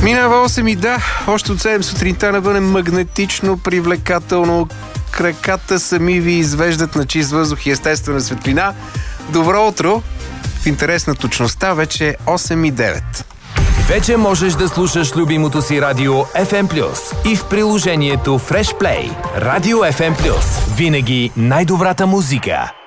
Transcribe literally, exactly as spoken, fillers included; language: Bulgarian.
Минава осем и да, още от седем сутринта навън е магнетично, привлекателно. Краката сами ви извеждат на чист въздух и естествена светлина. Добро утро! В интерес на точността вече е осем и девет. Вече можеш да слушаш любимото си радио еф ем плюс и в приложението Fresh Play. Радио еф ем плюс. Винаги най-добрата музика.